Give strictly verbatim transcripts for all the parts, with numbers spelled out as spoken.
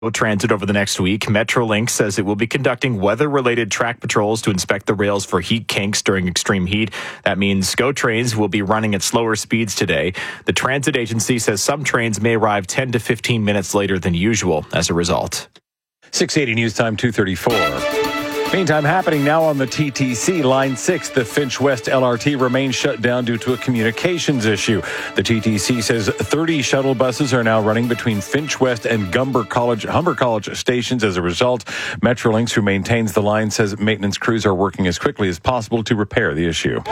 Transit over the next week. Metrolink says it will be conducting weather-related track patrols to inspect the rails for heat kinks during extreme heat. That means GO trains will be running at slower speeds today. The transit agency says some trains may arrive ten to fifteen minutes later than usual as a result. six eighty News Time, two thirty-four. Meantime, happening now on the T T C, Line six, the Finch West L R T remains shut down due to a communications issue. The T T C says thirty shuttle buses are now running between Finch West and Gumber College, Humber College stations as a result. Metrolinx, who maintains the line, says maintenance crews are working as quickly as possible to repair the issue.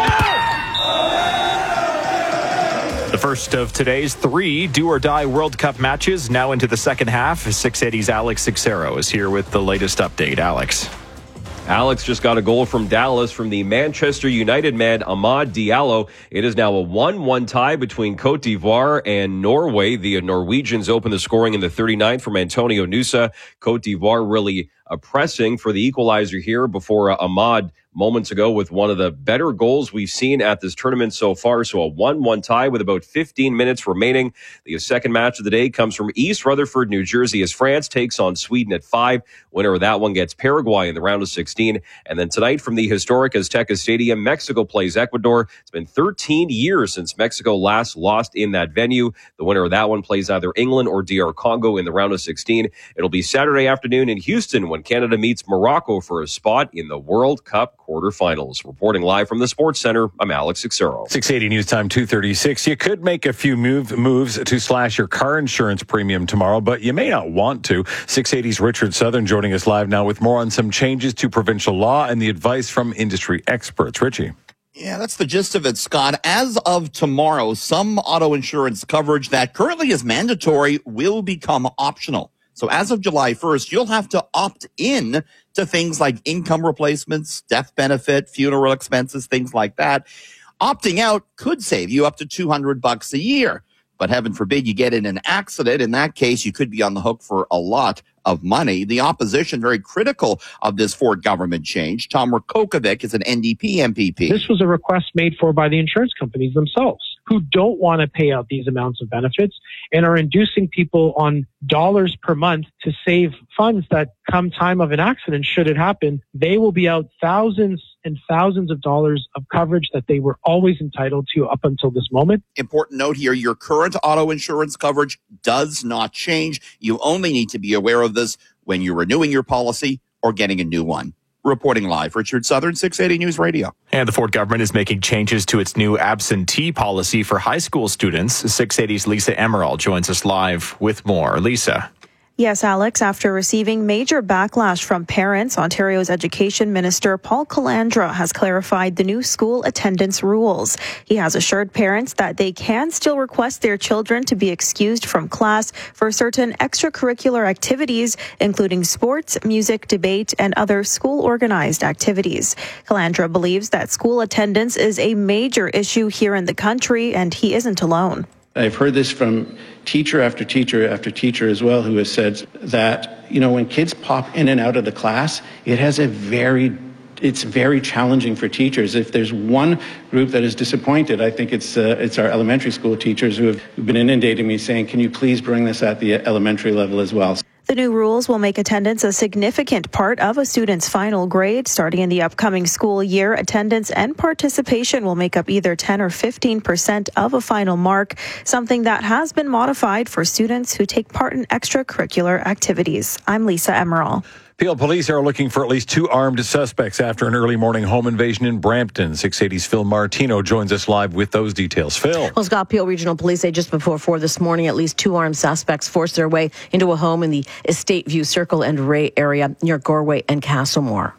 The first of today's three do-or-die World Cup matches now into the second half. six eighty's Alex Sixero is here with the latest update. Alex. Alex just got a goal from Dallas from the Manchester United man Amad Diallo. It is now a one one tie between Cote d'Ivoire and Norway. The Norwegians open the scoring in the thirty-ninth from Antonio Nusa. Cote d'Ivoire really uh, pressing for the equalizer here before uh, Amad moments ago with one of the better goals we've seen at this tournament so far. So a one one tie with about fifteen minutes remaining. The second match of the day comes from East Rutherford, New Jersey, as France takes on Sweden at five. Winner of that one gets Paraguay in the round of sixteen. And then tonight from the historic Azteca Stadium, Mexico plays Ecuador. It's been thirteen years since Mexico last lost in that venue. The winner of that one plays either England or D R Congo in the round of sixteen. It'll be Saturday afternoon in Houston when Canada meets Morocco for a spot in the World Cup quarterfinals. Reporting live from the Sports Center, I'm Alex Sixero. six eighty News Time, two thirty-six. You could make a few move, moves to slash your car insurance premium tomorrow, but you may not want to. six eighty's Richard Southern joining us live now with more on some changes to provincial law and the advice from industry experts. Richie. Yeah, that's the gist of it, Scott. As of tomorrow, some auto insurance coverage that currently is mandatory will become optional. So as of July first, you'll have to opt in to things like income replacements, death benefit, funeral expenses, things like that. Opting out could save you up to two hundred bucks a year. But heaven forbid you get in an accident. In that case, you could be on the hook for a lot of money. The opposition very critical of this Ford government change. Tom Rakokovic is an N D P M P P. This was a request made for by the insurance companies themselves, who don't want to pay out these amounts of benefits and are inducing people on dollars per month to save funds that come time of an accident, should it happen, they will be out thousands and thousands of dollars of coverage that they were always entitled to up until this moment. Important note here, your current auto insurance coverage does not change. You only need to be aware of this when you're renewing your policy or getting a new one. Reporting live, Richard Southern, six eighty News Radio. And the Ford government is making changes to its new absentee policy for high school students. six eighty's Lisa Emerald joins us live with more. Lisa. Yes, Alex, after receiving major backlash from parents, Ontario's Education Minister Paul Calandra has clarified the new school attendance rules. He has assured parents that they can still request their children to be excused from class for certain extracurricular activities, including sports, music, debate, and other school-organized activities. Calandra believes that school attendance is a major issue here in the country, and he isn't alone. I've heard this from teacher after teacher after teacher as well, who has said that, you know, when kids pop in and out of the class, it has a very, it's very challenging for teachers. If there's one group that is disappointed, I think it's uh, it's our elementary school teachers who have been inundating me saying, can you please bring this at the elementary level as well? The new rules will make attendance a significant part of a student's final grade. Starting in the upcoming school year, attendance and participation will make up either ten or fifteen percent of a final mark, something that has been modified for students who take part in extracurricular activities. I'm Lisa Emerald. Peel police are looking for at least two armed suspects after an early morning home invasion in Brampton. six eighty's Phil Martino joins us live with those details. Phil. Well, Scott, Peel Regional Police say just before four this morning, at least two armed suspects forced their way into a home in the Estate View Circle and Ray area near Gorway and Castlemore.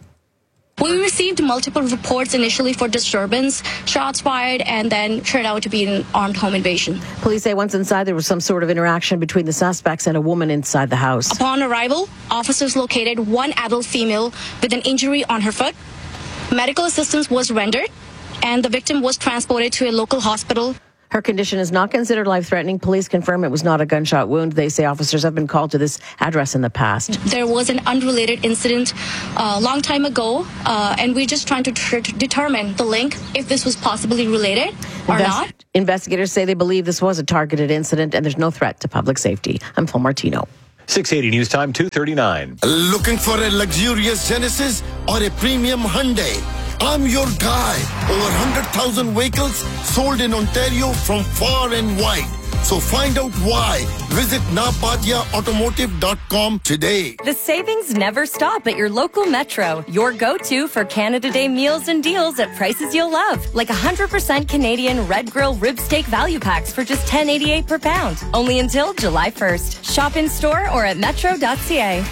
We received multiple reports initially for disturbance, shots fired, and then turned out to be an armed home invasion. Police say once inside, there was some sort of interaction between the suspects and a woman inside the house. Upon arrival, officers located one adult female with an injury on her foot. Medical assistance was rendered, and the victim was transported to a local hospital. Her condition is not considered life-threatening. Police confirm it was not a gunshot wound. They say officers have been called to this address in the past. There was an unrelated incident a uh, long time ago, uh, and we're just trying to tr- determine the link, if this was possibly related or Invest- not. Investigators say they believe this was a targeted incident and there's no threat to public safety. I'm Phil Martino. six eighty News Time, two thirty-nine. Looking for a luxurious Genesis or a premium Hyundai? I'm your guy. Over one hundred thousand vehicles sold in Ontario from far and wide. So find out why. Visit napadia automotive dot com today. The savings never stop at your local Metro. Your go-to for Canada Day meals and deals at prices you'll love. Like one hundred percent Canadian Red Grill Rib Steak Value Packs for just ten eighty-eight per pound. Only until July first. Shop in store or at metro dot c a.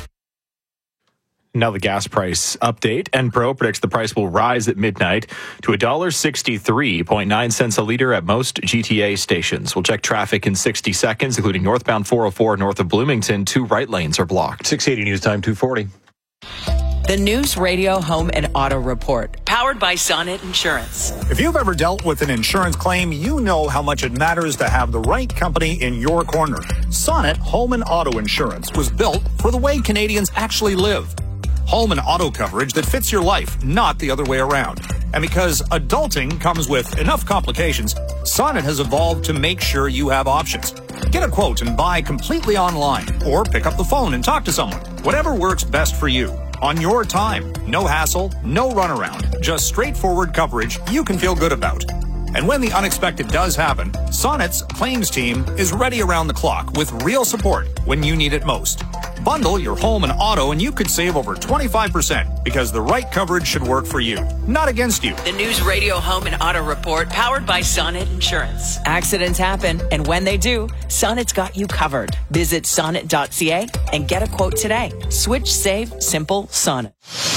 Now the gas price update. Enpro predicts the price will rise at midnight to one dollar sixty-three point nine cents a litre at most G T A stations. We'll check traffic in sixty seconds, including northbound four oh four north of Bloomington. Two right lanes are blocked. six eighty News Time, two forty. The News Radio Home and Auto Report, powered by Sonnet Insurance. If you've ever dealt with an insurance claim, you know how much it matters to have the right company in your corner. Sonnet Home and Auto Insurance was built for the way Canadians actually live. Home and auto coverage that fits your life, not the other way around. And because adulting comes with enough complications, Sonnet has evolved to make sure you have options. Get a quote and buy completely online, or pick up the phone and talk to someone. Whatever works best for you. On your time. No hassle, no runaround. Just straightforward coverage you can feel good about. And when the unexpected does happen, Sonnet's claims team is ready around the clock with real support when you need it most. Bundle your home and auto and you could save over twenty-five percent because the right coverage should work for you, not against you. The News Radio Home and Auto Report, powered by Sonnet Insurance. Accidents happen, and when they do, Sonnet's got you covered. Visit sonnet dot c a and get a quote today. Switch, save, simple, Sonnet.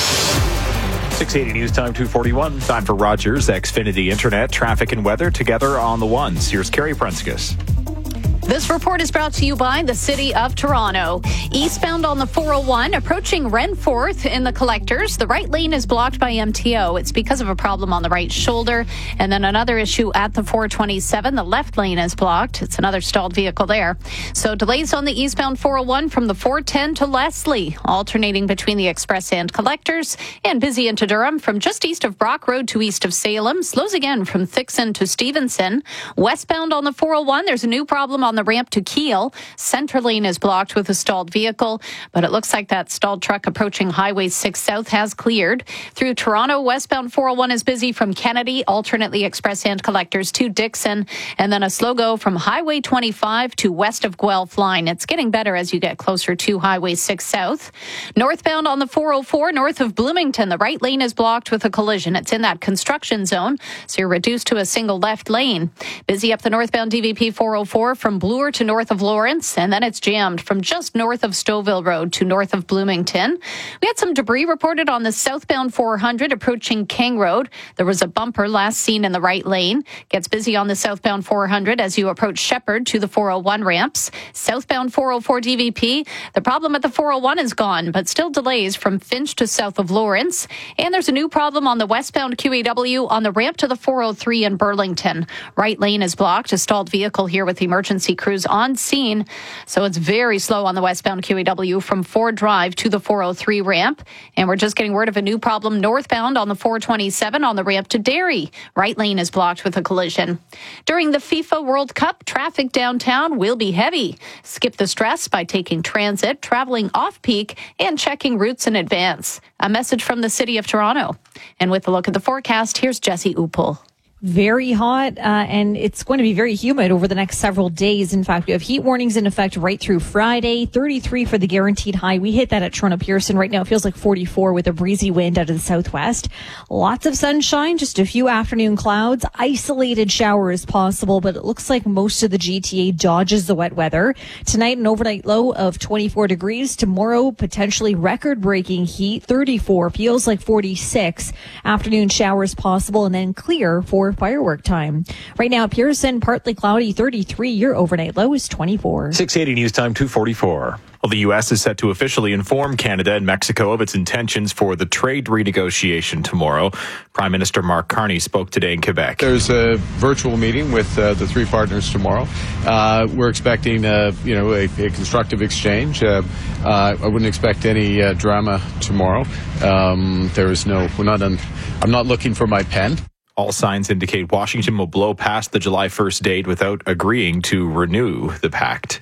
six eighty News Time, two forty-one. Time for Rogers Xfinity Internet, traffic and weather together on the ones. Here's Carrie Prunskis. This report is brought to you by the City of Toronto. Eastbound on the four oh one, approaching Renforth in the collectors. The right lane is blocked by M T O. It's because of a problem on the right shoulder. And then another issue at the four twenty-seven. The left lane is blocked. It's another stalled vehicle there. So delays on the eastbound four oh one from the four ten to Leslie, alternating between the express and collectors. And busy into Durham from just east of Brock Road to east of Salem. Slows again from Thixon to Stevenson. Westbound on the four oh one, there's a new problem on the ramp to Kiel. Center lane is blocked with a stalled vehicle, but it looks like that stalled truck approaching Highway six South has cleared. Through Toronto, westbound four oh one is busy from Kennedy, alternately express and collectors to Dixon, and then a slow go from Highway twenty-five to west of Guelph line. It's getting better as you get closer to Highway six South. Northbound on the four oh four north of Bloomington, the right lane is blocked with a collision. It's in that construction zone, so you're reduced to a single left lane. Busy up the northbound D V P four oh four from Bloor to north of Lawrence, and then it's jammed from just north of Stouffville Road to north of Bloomington. We had some debris reported on the southbound four hundred approaching King Road. There was a bumper last seen in the right lane. Gets busy on the southbound four hundred as you approach Shepherd to the four oh one ramps. Southbound four oh four D V P, the problem at the four oh one is gone, but still delays from Finch to south of Lawrence. And there's a new problem on the westbound Q A W on the ramp to the four oh three in Burlington. Right lane is blocked. A stalled vehicle here with emergency crews on scene. So it's very slow on the westbound Q A W from Ford Drive to the four oh three ramp. And we're just getting word of a new problem northbound on the four twenty-seven on the ramp to Derry. Right lane is blocked with a collision. During the FIFA World Cup, traffic downtown will be heavy. Skip the stress by taking transit, traveling off-peak, and checking routes in advance. A message from the City of Toronto. And with a look at the forecast, here's Jesse Upel. Very hot, uh, and it's going to be very humid over the next several days. In fact, we have heat warnings in effect right through Friday. thirty-three for the guaranteed high. We hit that at Toronto Pearson. Right now it feels like forty-four with a breezy wind out of the southwest. Lots of sunshine, just a few afternoon clouds. Isolated showers possible, but it looks like most of the G T A dodges the wet weather. Tonight, an overnight low of twenty-four degrees. Tomorrow, potentially record-breaking heat, thirty-four. Feels like forty-six. Afternoon showers possible, and then clear for firework time. Right now, Pearson, partly cloudy, thirty-three. Your overnight low is twenty-four. six eighty News Time, two forty-four. Well, the U S is set to officially inform Canada and Mexico of its intentions for the trade renegotiation tomorrow. Prime Minister Mark Carney spoke today in Quebec. There's a virtual meeting with uh, the three partners tomorrow. Uh, we're expecting, uh, you know, a, a constructive exchange. Uh, uh, I wouldn't expect any uh, drama tomorrow. Um, there is no. We're not. On, I'm not looking for my pen. All signs indicate Washington will blow past the July first date without agreeing to renew the pact.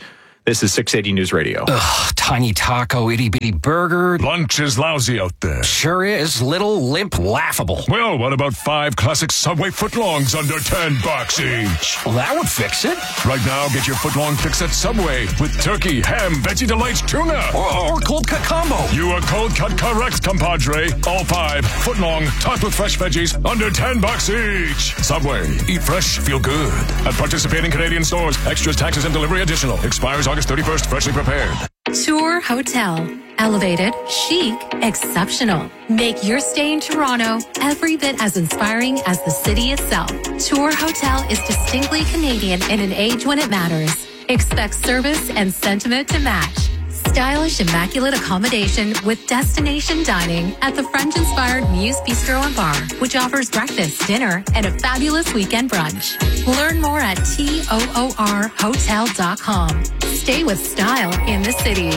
This is six eighty News Radio. Ugh, tiny taco, itty bitty burger. Lunch is lousy out there. Sure is. Little, limp, laughable. Well, what about five classic Subway footlongs under ten bucks each? Well, that would fix it. Right now, get your footlong fix at Subway with turkey, ham, veggie delights, tuna. Or, or cold cut combo. You are cold cut correct, compadre. All five footlong, topped with fresh veggies, under ten bucks each. Subway. Eat fresh, feel good. At participating Canadian stores, extras, taxes, and delivery additional. Expires August thirty-first, freshly prepared. Tour Hotel. Elevated, chic, exceptional. Make your stay in Toronto every bit as inspiring as the city itself. Tour Hotel is distinctly Canadian in an age when it matters. Expect service and sentiment to match. Stylish, immaculate accommodation with destination dining at the French-inspired Muse Bistro and Bar, which offers breakfast, dinner, and a fabulous weekend brunch. Learn more at toor hotel dot com. Stay with style in the city.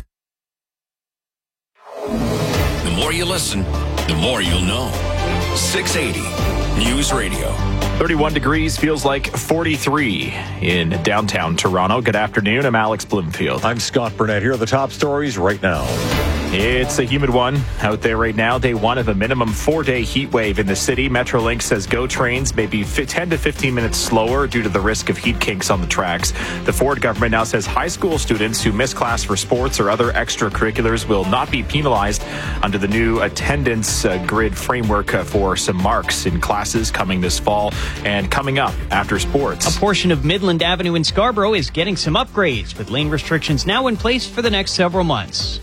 The more you listen, the more you'll know. six eighty News Radio. thirty-one degrees, feels like forty-three in downtown Toronto. Good afternoon. I'm Alex Bloomfield. I'm Scott Burnett. Here are the top stories right now. It's a humid one out there right now. Day one of a minimum four-day heat wave in the city. Metrolink says GO trains may be ten to fifteen minutes slower due to the risk of heat kinks on the tracks. The Ford government now says high school students who miss class for sports or other extracurriculars will not be penalized under the new attendance uh, grid framework uh, for some marks in classes coming this fall and coming up after sports. A portion of Midland Avenue in Scarborough is getting some upgrades, with lane restrictions now in place for the next several months.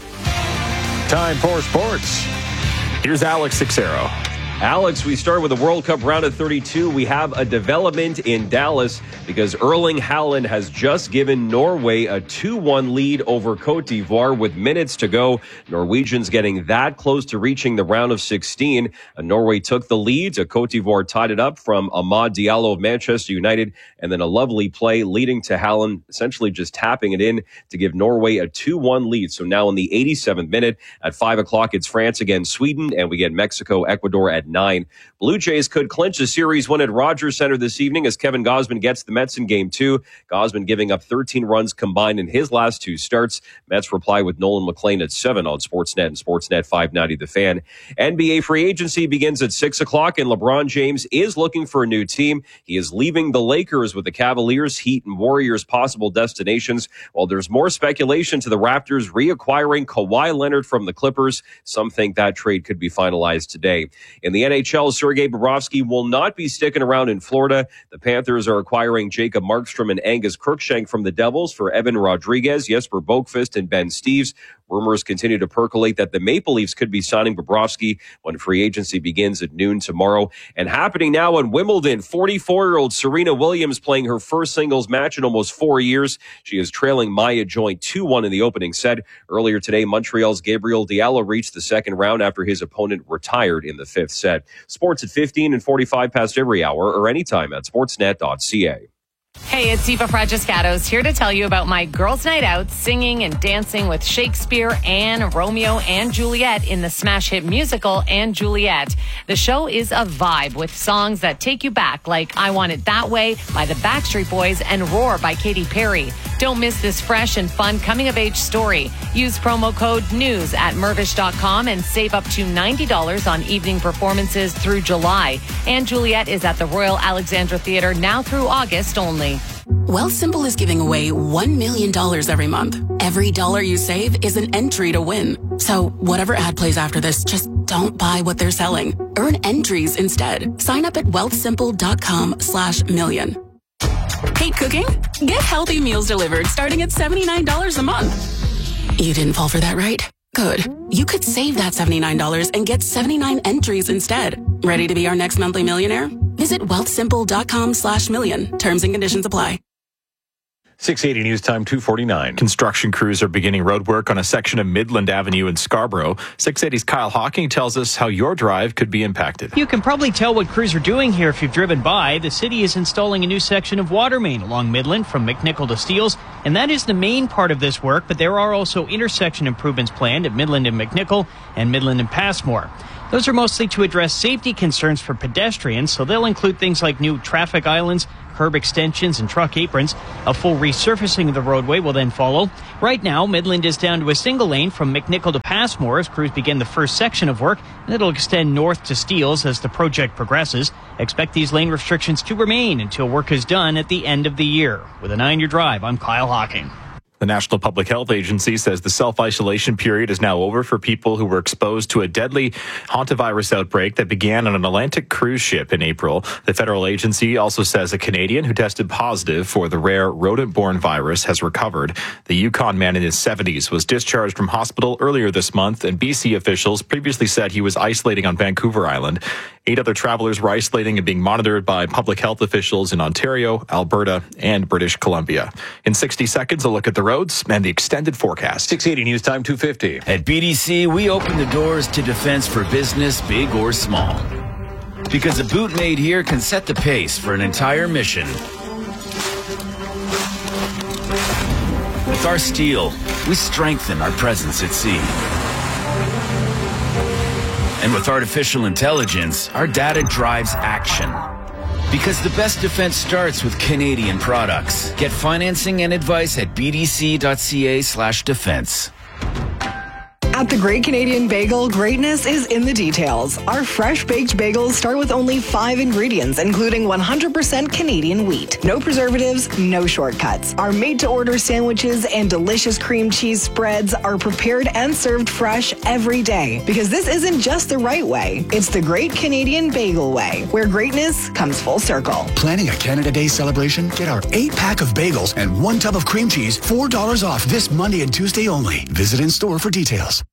Time for sports. Here's Alex Sixero. Alex, we start with the World Cup round of thirty-two. We have a development in Dallas because Erling Haaland has just given Norway a two one lead over Cote d'Ivoire with minutes to go. Norwegians getting that close to reaching the round of sixteen. Uh, Norway took the lead. Uh, Cote d'Ivoire tied it up from Amad Diallo of Manchester United, and then a lovely play leading to Haaland essentially just tapping it in to give Norway a two one lead. So now in the eighty-seventh minute at five o'clock, it's France against Sweden, and we get Mexico, Ecuador at nine. Blue Jays could clinch a series win at Rogers Center this evening as Kevin Gausman gets the Mets in game two. Gausman giving up thirteen runs combined in his last two starts. Mets reply with Nolan McLean at seven on Sportsnet and Sportsnet five ninety The Fan. N B A free agency begins at six o'clock, and LeBron James is looking for a new team. He is leaving the Lakers with the Cavaliers, Heat, and Warriors possible destinations, while there's more speculation to the Raptors reacquiring Kawhi Leonard from the Clippers. Some think that trade could be finalized today. In the N H L, Sergei Bobrovsky will not be sticking around in Florida. The Panthers are acquiring Jacob Markstrom and Angus Crookshank from the Devils for Evan Rodriguez, Jesper Boqvist, and Ben Steeves. Rumors continue to percolate that the Maple Leafs could be signing Bobrovsky when free agency begins at noon tomorrow. And happening now in Wimbledon, forty-four-year-old Serena Williams playing her first singles match in almost four years. She is trailing Maya Joint two one in the opening set. Earlier today, Montreal's Gabriel Diallo reached the second round after his opponent retired in the fifth set. Sports at fifteen and forty-five past every hour or anytime at sportsnet dot c a. Hey, it's Eva Fragiscatos here to tell you about my girls' night out singing and dancing with Shakespeare and Romeo and Juliet in the smash hit musical and Juliet. The show is a vibe with songs that take you back, like I Want It That Way by the Backstreet Boys and Roar by Katy Perry. Don't miss this fresh and fun coming-of-age story. Use promo code NEWS at Mirvish dot com and save up to ninety dollars on evening performances through July. And Juliet is at the Royal Alexandra Theatre now through August only. Wealthsimple is giving away one million dollars every month. Every dollar you save is an entry to win. So whatever ad plays after this, just don't buy what they're selling. Earn entries instead. Sign up at wealthsimple dot com slash million. Hate cooking? Get healthy meals delivered starting at seventy-nine dollars a month. You didn't fall for that, right? Good. You could save that seventy-nine dollars and get seventy-nine entries instead. Ready to be our next monthly millionaire? Visit wealthsimple dot com slash million. Terms and conditions apply. six eighty News Time, two forty-nine. Construction crews are beginning road work on a section of Midland Avenue in Scarborough. six eighty's Kyle Hawking tells us how your drive could be impacted. You can probably tell what crews are doing here if you've driven by. The city is installing a new section of water main along Midland from McNichol to Steeles, and that is the main part of this work, but there are also intersection improvements planned at Midland and McNichol and Midland and Passmore. Those are mostly to address safety concerns for pedestrians, so they'll include things like new traffic islands, curb extensions, and truck aprons. A full resurfacing of the roadway will then follow. Right now, Midland is down to a single lane from McNichol to Passmore as crews begin the first section of work, and it'll extend north to Steeles as the project progresses. Expect these lane restrictions to remain until work is done at the end of the year. With a nine-year drive, I'm Kyle Hawking. The National Public Health Agency says the self-isolation period is now over for people who were exposed to a deadly hantavirus outbreak that began on an Atlantic cruise ship in April. The federal agency also says a Canadian who tested positive for the rare rodent-borne virus has recovered. The Yukon man in his seventies was discharged from hospital earlier this month, and B C officials previously said he was isolating on Vancouver Island. Eight other travelers were isolating and being monitored by public health officials in Ontario, Alberta, and British Columbia. In sixty seconds, a look at the roads and the extended forecast. six eighty News Time two fifty. At B D C, we open the doors to defense for business, big or small. Because a boot made here can set the pace for an entire mission. With our steel, we strengthen our presence at sea. And with artificial intelligence, our data drives action. Because the best defense starts with Canadian products. Get financing and advice at bdc.ca slash defense. At the Great Canadian Bagel, greatness is in the details. Our fresh baked bagels start with only five ingredients, including one hundred percent Canadian wheat. No preservatives, no shortcuts. Our made-to-order sandwiches and delicious cream cheese spreads are prepared and served fresh every day. Because this isn't just the right way, it's the Great Canadian Bagel way, where greatness comes full circle. Planning a Canada Day celebration? Get our eight-pack of bagels and one tub of cream cheese, four dollars off this Monday and Tuesday only. Visit in-store for details.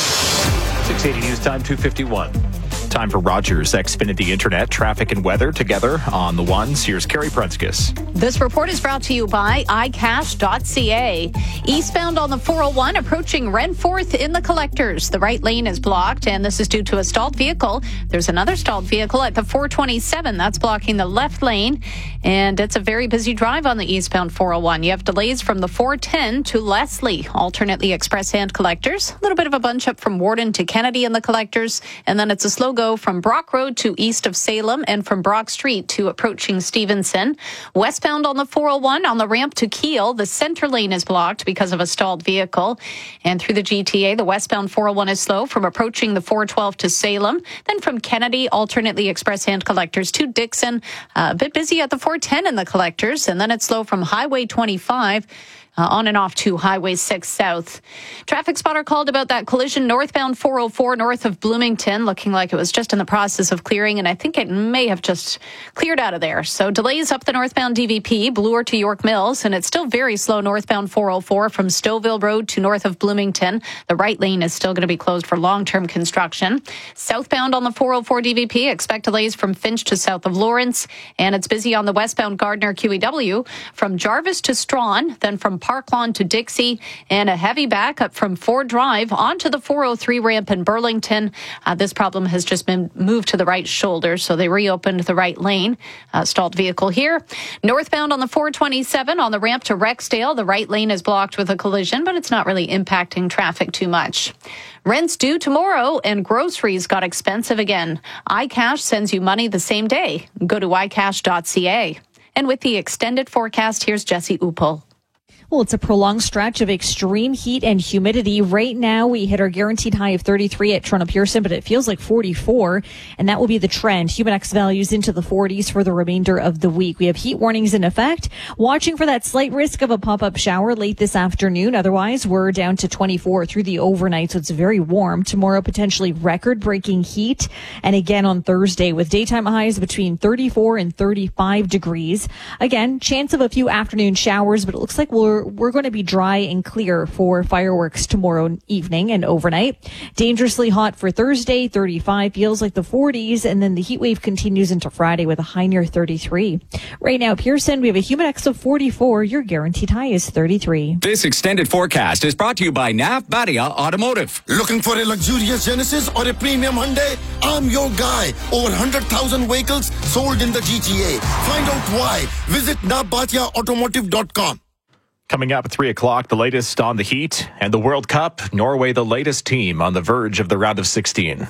six eighty News Time two fifty-one. Time for Rogers Xfinity Internet, traffic and weather together on the ones. Here's Carrie Prunskis. This report is brought to you by i cash dot c a. Eastbound on the four oh one, approaching Renforth in the collectors. The right lane is blocked, and this is due to a stalled vehicle. There's another stalled vehicle at the four twenty-seven. That's blocking the left lane, and it's a very busy drive on the eastbound four oh one. You have delays from the four ten to Leslie, alternately express and collectors. A little bit of a bunch up from Warden to Kennedy in the collectors, and then it's a slow go from Brock Road to east of Salem and from Brock Street to approaching Stevenson. Westbound on the four oh one on the ramp to Kiel, the center lane is blocked because of a stalled vehicle. And through the G T A, the westbound four oh one is slow from approaching the four twelve to Salem. Then from Kennedy, alternately express hand collectors to Dixon. Uh, a bit busy at the four ten in the collectors. And then it's slow from Highway twenty-five. Uh, on and off to Highway six South. Traffic spotter called about that collision northbound four oh four north of Bloomington, looking like it was just in the process of clearing, and I think it may have just cleared out of there. So delays up the northbound D V P, Bloor to York Mills, and it's still very slow northbound four oh four from Stouffville Road to north of Bloomington. The right lane is still going to be closed for long-term construction. Southbound on the four oh four D V P, expect delays from Finch to south of Lawrence, and it's busy on the westbound Gardner Q E W from Jarvis to Strawn, then from Park Lawn to Dixie, and a heavy backup from Ford Drive onto the four oh three ramp in Burlington. Uh, this problem has just been moved to the right shoulder, so they reopened the right lane. Uh, stalled vehicle here. Northbound on the four twenty-seven on the ramp to Rexdale, the right lane is blocked with a collision, but it's not really impacting traffic too much. Rent's due tomorrow, and groceries got expensive again. iCash sends you money the same day. Go to i cash dot c a. And with the extended forecast, here's Jesse Upel. Well, it's a prolonged stretch of extreme heat and humidity. Right now, we hit our guaranteed high of thirty-three at Toronto Pearson, but it feels like forty-four, and that will be the trend. Humidex values into the forties for the remainder of the week. We have heat warnings in effect, watching for that slight risk of a pop-up shower late this afternoon. Otherwise, we're down to twenty-four through the overnight, so it's very warm. Tomorrow, potentially record-breaking heat, and again on Thursday with daytime highs between thirty-four and thirty-five degrees. Again, chance of a few afternoon showers, but it looks like we're We're going to be dry and clear for fireworks tomorrow evening and overnight. Dangerously hot for Thursday, thirty-five, feels like the forties, and then the heat wave continues into Friday with a high near thirty-three. Right now, Pearson, we have a Humidex of forty-four. Your guaranteed high is thirty-three. This extended forecast is brought to you by Nav Badia Automotive. Looking for a luxurious Genesis or a premium Hyundai? I'm your guy. Over one hundred thousand vehicles sold in the G T A. Find out why. Visit nav batia automotive dot com. Coming up at three o'clock, the latest on the Heat and the World Cup. Norway, the latest team on the verge of the round of sixteen.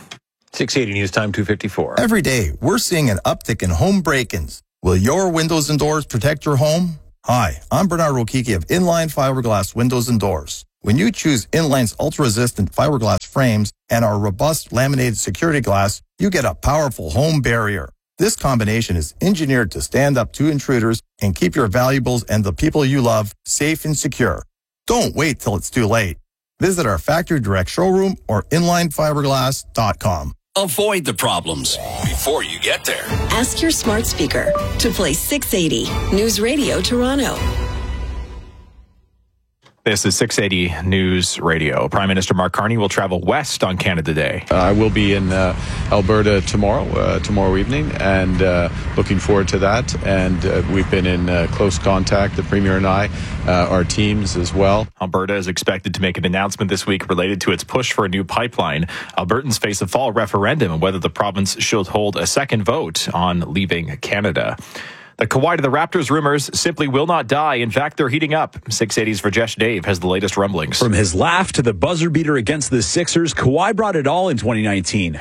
six eighty News Time, two fifty-four. Every day, we're seeing an uptick in home break-ins. Will your windows and doors protect your home? Hi, I'm Bernard Rokiki of Inline Fiberglass Windows and Doors. When you choose Inline's ultra-resistant fiberglass frames and our robust laminated security glass, you get a powerful home barrier. This combination is engineered to stand up to intruders and keep your valuables and the people you love safe and secure. Don't wait till it's too late. Visit our factory direct showroom or inline fiberglass dot com. Avoid the problems before you get there. Ask your smart speaker to play six eighty News Radio Toronto. This is six eighty News Radio. Prime Minister Mark Carney will travel west on Canada Day. Uh, I will be in uh, Alberta tomorrow, uh, tomorrow evening, and uh, looking forward to that. And uh, we've been in uh, close contact, the Premier and I, uh, our teams as well. Alberta is expected to make an announcement this week related to its push for a new pipeline. Albertans face a fall referendum on whether the province should hold a second vote on leaving Canada. The Kawhi to the Raptors rumors simply will not die. In fact, they're heating up. six eighty's Rajesh Dave has the latest rumblings. From his laugh to the buzzer beater against the Sixers, Kawhi brought it all in twenty nineteen.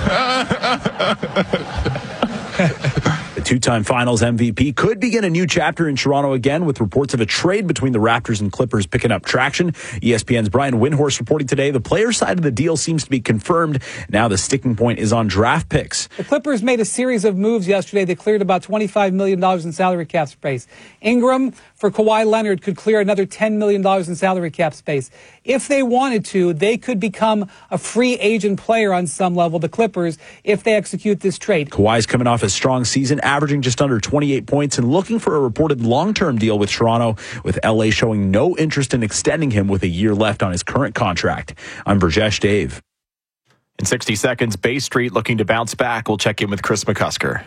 The two-time Finals M V P could begin a new chapter in Toronto again, with reports of a trade between the Raptors and Clippers picking up traction. E S P N's Brian Windhorst reporting today the player side of the deal seems to be confirmed. Now the sticking point is on draft picks. The Clippers made a series of moves yesterday that cleared about twenty-five million dollars in salary cap space. Ingram for Kawhi Leonard could clear another ten million dollars in salary cap space. If they wanted to, they could become a free agent player on some level, the Clippers, if they execute this trade. Kawhi's coming off a strong season, averaging just under twenty-eight points and looking for a reported long-term deal with Toronto, with L A showing no interest in extending him with a year left on his current contract. I'm Burjesh Dave. In sixty seconds, Bay Street looking to bounce back. We'll check in with Chris McCusker.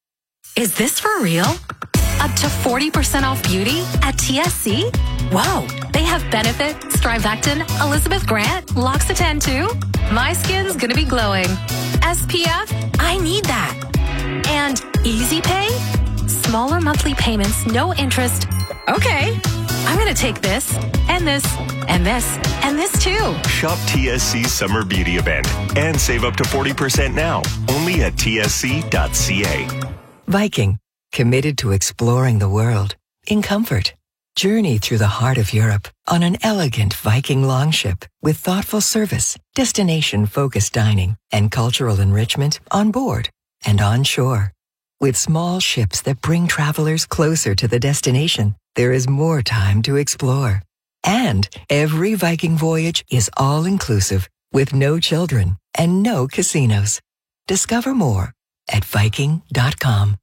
Is this for real? Up to forty percent off beauty at T S C? Whoa, they have Benefit, Strivectin, Elizabeth Grant, L'Occitane too? My skin's gonna be glowing. S P F? I need that. And Easy Pay? Smaller monthly payments, no interest. Okay, I'm gonna take this, and this, and this, and this too. Shop T S C's Summer Beauty Event and save up to forty percent now, only at T S C dot C A. Viking, committed to exploring the world in comfort. Journey through the heart of Europe on an elegant Viking longship with thoughtful service, destination-focused dining, and cultural enrichment on board and on shore. With small ships that bring travelers closer to the destination, there is more time to explore. And every Viking voyage is all-inclusive with no children and no casinos. Discover more at Viking dot com.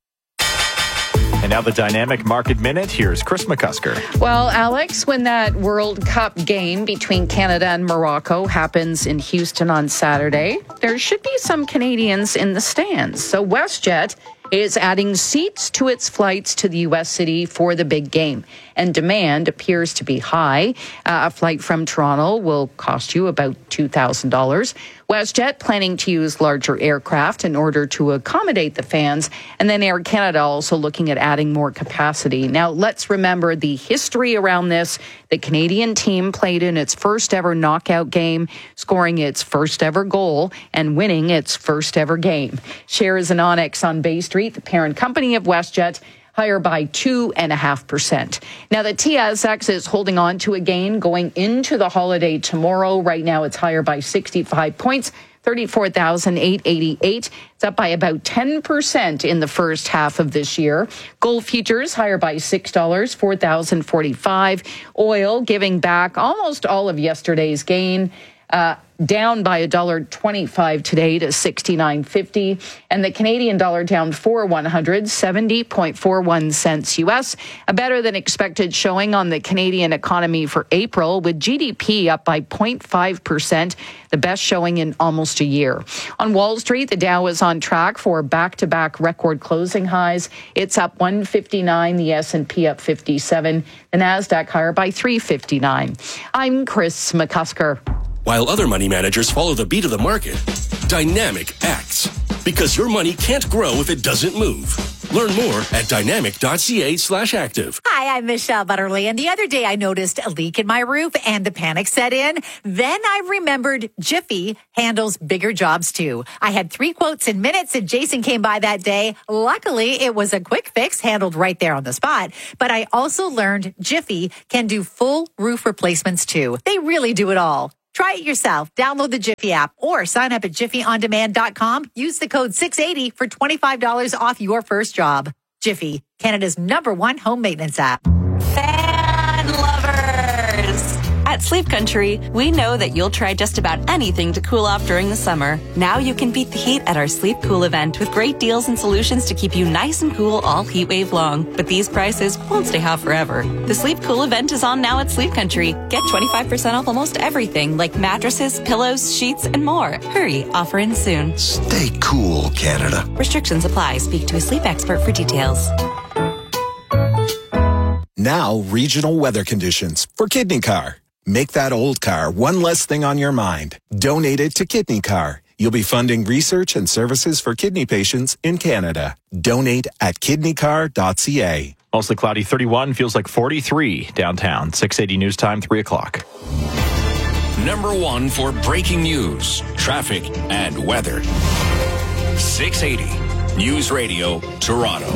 And now the Dynamic Market Minute. Here's Chris McCusker. Well, Alex, when that World Cup game between Canada and Morocco happens in Houston on Saturday, there should be some Canadians in the stands. So WestJet is adding seats to its flights to the U S city for the big game. And demand appears to be high. Uh, a flight from Toronto will cost you about two thousand dollars. WestJet planning to use larger aircraft in order to accommodate the fans. And then Air Canada also looking at adding more capacity. Now, let's remember the history around this. The Canadian team played in its first ever knockout game, scoring its first ever goal and winning its first ever game. Shares in Onyx on Bay Street, the parent company of WestJet, higher by two and a half percent. Now, the T S X is holding on to a gain going into the holiday tomorrow. Right now, it's higher by sixty-five points, thirty-four thousand eight hundred eighty-eight. It's up by about ten percent in the first half of this year. Gold futures higher by six dollars, four thousand forty-five. Oil giving back almost all of yesterday's gain. Uh, down by one dollar twenty-five today to sixty-nine fifty, and the Canadian dollar down for one hundred, seventy point four one cents U S. A better than expected showing on the Canadian economy for April, with G D P up by zero point five percent, the best showing in almost a year. On Wall Street, the Dow is on track for back-to-back record closing highs. It's up one fifty-nine, the S and P up fifty-seven, the Nasdaq higher by three fifty-nine. I'm Chris McCusker. While other money managers follow the beat of the market, Dynamic acts. Because your money can't grow if it doesn't move. Learn more at dynamic.ca slash active. Hi, I'm Michelle Butterly, and the other day I noticed a leak in my roof and the panic set in. Then I remembered Jiffy handles bigger jobs too. I had three quotes in minutes and Jason came by that day. Luckily, it was a quick fix handled right there on the spot. But I also learned Jiffy can do full roof replacements too. They really do it all. Try it yourself. Download the Jiffy app or sign up at jiffy on demand dot com. Use the code six eighty for twenty-five dollars off your first job. Jiffy, Canada's number one home maintenance app. Fan lovers! At Sleep Country, we know that you'll try just about anything to cool off during the summer. Now you can beat the heat at our Sleep Cool event with great deals and solutions to keep you nice and cool all heat wave long. But these prices won't stay hot forever. The Sleep Cool event is on now at Sleep Country. Get twenty-five percent off almost everything like mattresses, pillows, sheets, and more. Hurry, offer ends soon. Stay cool, Canada. Restrictions apply. Speak to a sleep expert for details. Now, regional weather conditions for Kidney Car. Make that old car one less thing on your mind. Donate it to Kidney Car. You'll be funding research and services for kidney patients in Canada. Donate at kidney car dot c a. Mostly cloudy, thirty-one, feels like forty-three downtown. six eighty News Time, three o'clock. Number one for breaking news, traffic, and weather. six eighty News Radio, Toronto.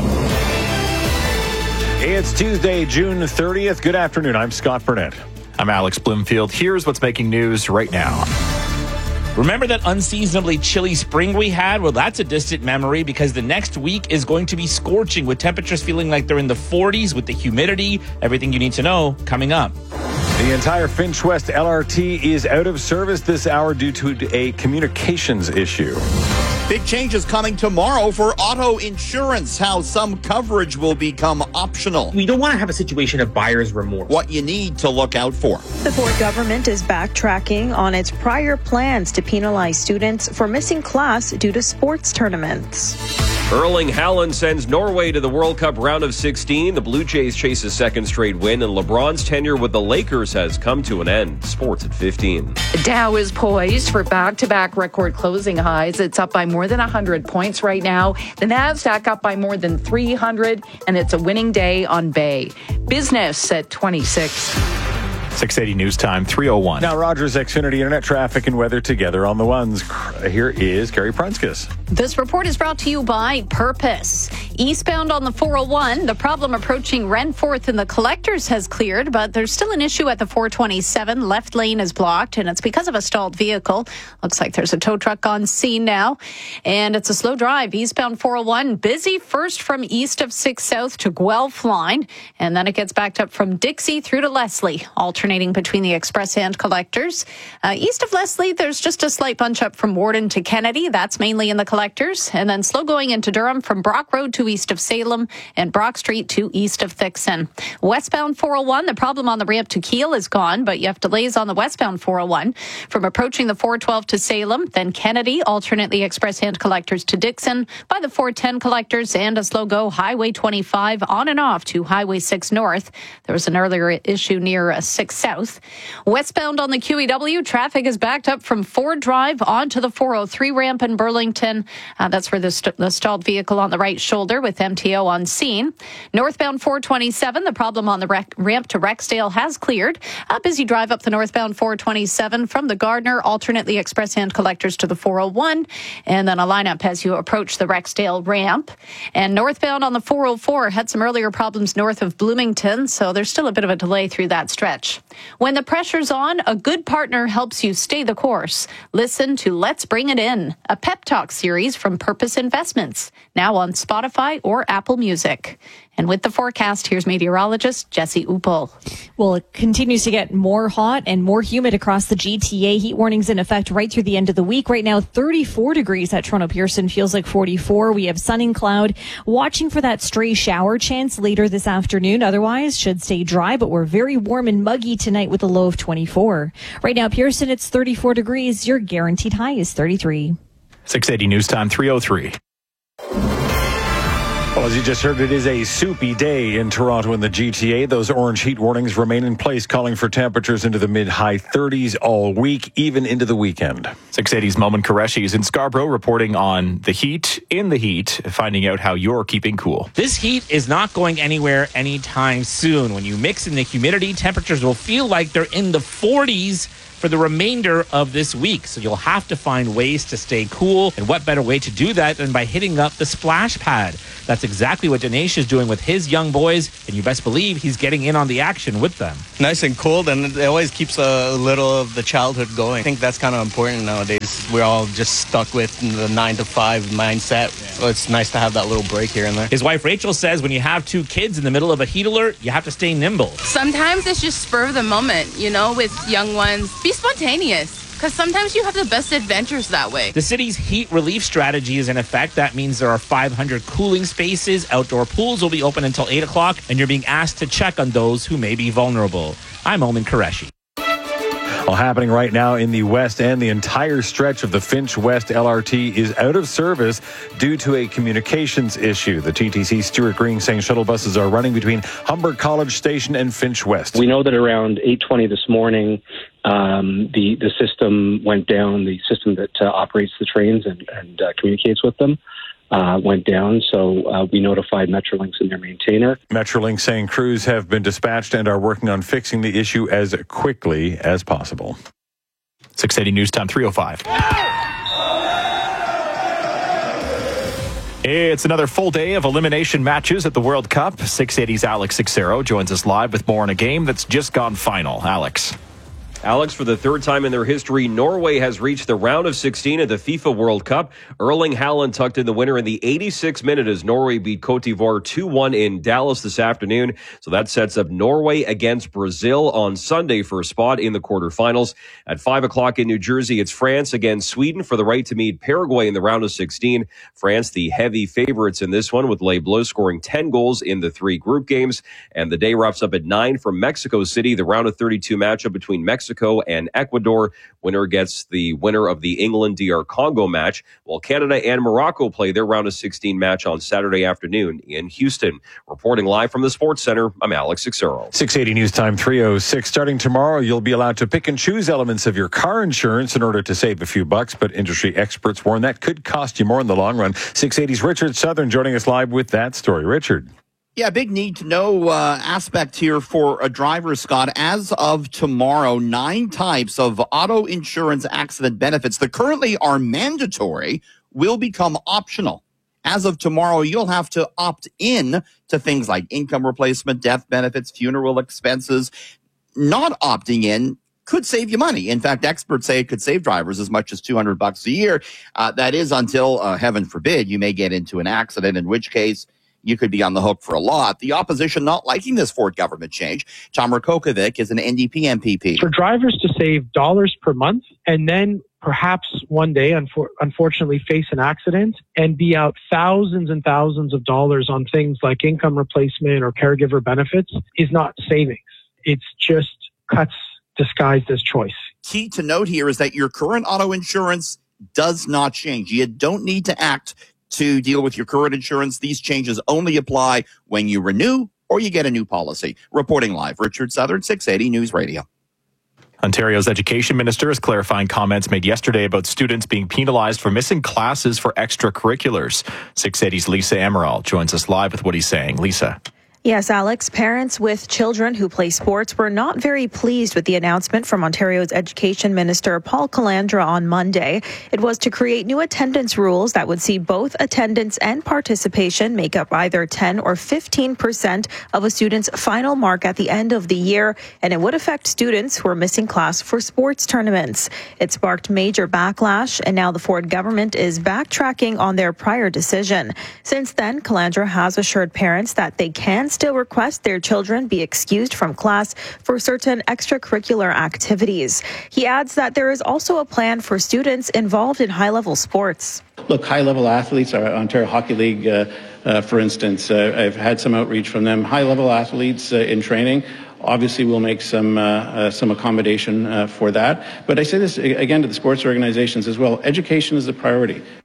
It's Tuesday, June thirtieth. Good afternoon. I'm Scott Burnett. I'm Alex Bloomfield. Here's what's making news right now. Remember that unseasonably chilly spring we had? Well, that's a distant memory because the next week is going to be scorching with temperatures feeling like they're in the forties with the humidity. Everything you need to know coming up. The entire Finch West L R T is out of service this hour due to a communications issue. Big changes coming tomorrow for auto insurance, how some coverage will become optional. We don't want to have a situation of buyer's remorse. What you need to look out for. The Ford government is backtracking on its prior plans to penalize students for missing class due to sports tournaments. Erling Haaland sends Norway to the World Cup round of sixteen. The Blue Jays chase a second straight win, and LeBron's tenure with the Lakers has come to an end. Sports at fifteen. Dow is poised for back-to-back record closing highs. It's up by more than one hundred points right now. The Nasdaq up by more than three hundred, and it's a winning day on Bay. Business at twenty-six. six eighty News Time, three oh one. Now, Rogers, Xfinity, Internet traffic and weather together on the ones. Here is Gary Prunskis. This report is brought to you by Purpose. Eastbound on the four oh one, the problem approaching Renforth and the Collectors has cleared, but there's still an issue at the four twenty-seven. Left lane is blocked, and it's because of a stalled vehicle. Looks like there's a tow truck on scene now, and it's a slow drive. Eastbound four oh one, busy first from east of six South to Guelph line, and then it gets backed up from Dixie through to Leslie, alternating between the Express and Collectors. Uh, east of Leslie, there's just a slight bunch up from Warden to Kennedy. That's mainly in the Collectors, and then slow going into Durham from Brock Road to east of Salem and Brock Street to east of Thixon. Westbound four oh one, the problem on the ramp to Kiel is gone, but you have delays on the westbound four oh one from approaching the four twelve to Salem, then Kennedy, alternately Express and Collectors to Dixon, by the four ten Collectors, and a slow go Highway twenty-five on and off to Highway six North. There was an earlier issue near uh, six South. Westbound on the Q E W, traffic is backed up from Ford Drive onto the four oh three ramp in Burlington. Uh, that's where the, st- the stalled vehicle on the right shoulder with M T O on scene. Northbound four twenty-seven, the problem on the rec- ramp to Rexdale has cleared. A busy drive up the northbound four twenty-seven from the Gardner, alternately Express and Collectors to the four oh one, and then a lineup as you approach the Rexdale ramp. And northbound on the four oh four had some earlier problems north of Bloomington, so there's still a bit of a delay through that stretch. When the pressure's on, a good partner helps you stay the course. Listen to Let's Bring It In, a pep talk series from Purpose Investments, now on Spotify or Apple Music. And with the forecast, here's meteorologist Jesse Upel. Well, it continues to get more hot and more humid across the G T A. Heat warnings in effect right through the end of the week. Right now, thirty-four degrees at Toronto Pearson. Feels like forty-four. We have sun and cloud. Watching for that stray shower chance later this afternoon. Otherwise, should stay dry, but we're very warm and muggy tonight with a low of twenty-four. Right now, Pearson, it's thirty-four degrees. Your guaranteed high is thirty-three. six eighty News Time, three oh three. Well, as you just heard, it is a soupy day in Toronto and the G T A. Those orange heat warnings remain in place, calling for temperatures into the mid-high thirties all week, even into the weekend. six eighty's Momin Qureshi is in Scarborough reporting on the heat in the heat, finding out how you're keeping cool. This heat is not going anywhere anytime soon. When you mix in the humidity, temperatures will feel like they're in the forties for the remainder of this week. So you'll have to find ways to stay cool. And what better way to do that than by hitting up the splash pad? That's exactly what Dinesh is doing with his young boys, and you best believe he's getting in on the action with them. Nice and cold, and it always keeps a little of the childhood going. I think that's kind of important nowadays. We're all just stuck with the nine to five mindset, yeah. So it's nice to have that little break here and there. His wife Rachel says when you have two kids in the middle of a heat alert, you have to stay nimble. Sometimes it's just spur of the moment, you know, with young ones. Be spontaneous. Because sometimes you have the best adventures that way. The city's heat relief strategy is in effect. That means there are five hundred cooling spaces. Outdoor pools will be open until eight o'clock, and you're being asked to check on those who may be vulnerable. I'm Momin Qureshi. Well, happening right now in the West End, the entire stretch of the Finch West L R T is out of service due to a communications issue. The T T C Stuart Green saying shuttle buses are running between Humber College Station and Finch West. We know that around eight twenty this morning, um, the, the system went down, the system that uh, operates the trains and, and uh, communicates with them. Uh, went down, so uh, we notified Metrolinx and their maintainer. Metrolinx saying crews have been dispatched and are working on fixing the issue as quickly as possible. six eighty News Time, three oh five. It's another full day of elimination matches at the World Cup. six eighty's Alex Sixero joins us live with more on a game that's just gone final. Alex. Alex, for the third time in their history, Norway has reached the round of sixteen at the FIFA World Cup. Erling Haaland tucked in the winner in the eighty-sixth minute as Norway beat Cote d'Ivoire two one in Dallas this afternoon. So that sets up Norway against Brazil on Sunday for a spot in the quarterfinals. At five o'clock in New Jersey, it's France against Sweden for the right to meet Paraguay in the round of sixteen. France, the heavy favorites in this one, with Les Bleus scoring ten goals in the three group games. And the day wraps up at nine from Mexico City, the round of thirty-two matchup between Mexico Mexico and Ecuador. Winner gets the winner of the England-D R Congo match, while Canada and Morocco play their round of sixteen match on Saturday afternoon in Houston. Reporting live from the Sports Center, I'm Alex Sixero. six eighty News Time three oh six. Starting tomorrow, you'll be allowed to pick and choose elements of your car insurance in order to save a few bucks, but industry experts warn that could cost you more in the long run. six eighty's Richard Southern joining us live with that story. Richard. Yeah, big need to know uh, aspect here for a driver, Scott. As of tomorrow, nine types of auto insurance accident benefits that currently are mandatory will become optional. As of tomorrow, you'll have to opt in to things like income replacement, death benefits, funeral expenses. Not opting in could save you money. In fact, experts say it could save drivers as much as two hundred bucks a year. Uh, that is until, uh, heaven forbid, you may get into an accident, in which case you could be on the hook for a lot. The opposition not liking this Ford government change. Tom Rakokovic is an N D P M P P. For drivers to save dollars per month and then perhaps one day, unfor- unfortunately, face an accident and be out thousands and thousands of dollars on things like income replacement or caregiver benefits is not savings. It's just cuts disguised as choice. Key to note here is that your current auto insurance does not change. You don't need to act to deal with your current insurance. These changes only apply when you renew or you get a new policy. Reporting live, Richard Southern, six eighty News Radio. Ontario's education minister is clarifying comments made yesterday about students being penalized for missing classes for extracurriculars. six eighty's Lisa Amaral joins us live with what he's saying. Lisa. Yes, Alex, parents with children who play sports were not very pleased with the announcement from Ontario's Education Minister Paul Calandra on Monday. It was to create new attendance rules that would see both attendance and participation make up either ten or fifteen percent of a student's final mark at the end of the year, and it would affect students who are missing class for sports tournaments. It sparked major backlash, and now the Ford government is backtracking on their prior decision. Since then, Calandra has assured parents that they can still request their children be excused from class for certain extracurricular activities. He adds that there is also a plan for students involved in high-level sports. Look, high-level athletes, our Ontario Hockey League, uh, uh, for instance, uh, I've had some outreach from them. High-level athletes uh, in training, obviously we'll make some uh, uh, some accommodation uh, for that. But I say this again to the sports organizations as well. Education is the priority.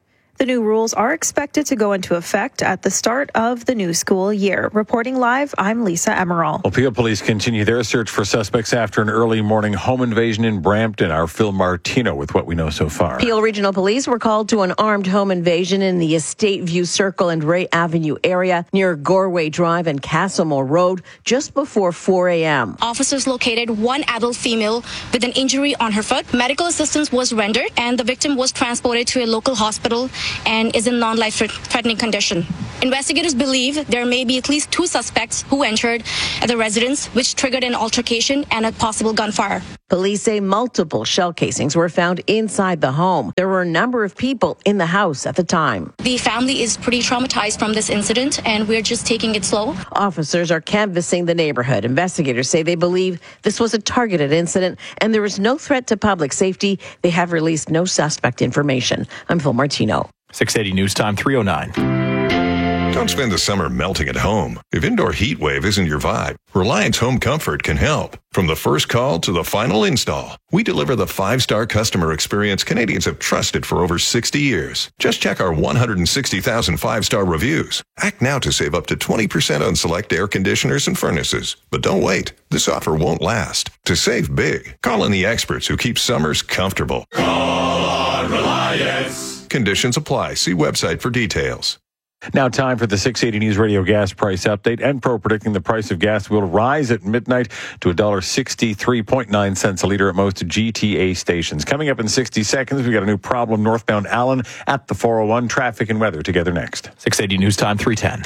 The new rules are expected to go into effect at the start of the new school year. Reporting live, I'm Lisa Emerald. Well, Peel police continue their search for suspects after an early morning home invasion in Brampton. Our Phil Martino with what we know so far. Peel Regional Police were called to an armed home invasion in the Estate View Circle and Ray Avenue area near Gorway Drive and Castlemore Road just before four a.m. Officers located one adult female with an injury on her foot. Medical assistance was rendered and the victim was transported to a local hospital and is in non-life threatening condition. Investigators believe there may be at least two suspects who entered at the residence, which triggered an altercation and a possible gunfire. Police say multiple shell casings were found inside the home. There were a number of people in the house at the time. The family is pretty traumatized from this incident, and we're just taking it slow. Officers are canvassing the neighborhood. Investigators say they believe this was a targeted incident, and there is no threat to public safety. They have released no suspect information. I'm Phil Martino. six eighty News Time, three oh nine. Don't spend the summer melting at home. If indoor heat wave isn't your vibe, Reliance Home Comfort can help. From the first call to the final install, we deliver the five-star customer experience Canadians have trusted for over sixty years. Just check our one hundred sixty thousand five-star reviews. Act now to save up to twenty percent on select air conditioners and furnaces. But don't wait. This offer won't last. To save big, call in the experts who keep summers comfortable. Call on Reliance. Conditions apply. See website for details. Now time for the six eighty News Radio gas price update. Enpro predicting the price of gas will rise at midnight to one dollar sixty-three point nine cents a litre at most G T A stations. Coming up in sixty seconds, we got a new problem northbound Allen at the four oh one. Traffic and weather together next. six eighty News Time, three ten.